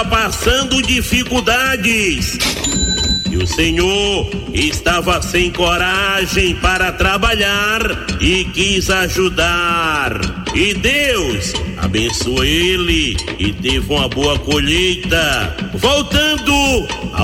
passando dificuldades. E o senhor estava sem coragem para trabalhar e quis ajudar. E Deus abençoou ele e teve uma boa colheita. Voltando